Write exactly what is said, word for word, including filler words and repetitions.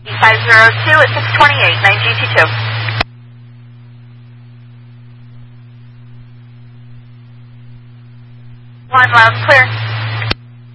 five zero two at six twenty-eight, nine G T two. One loud, clear.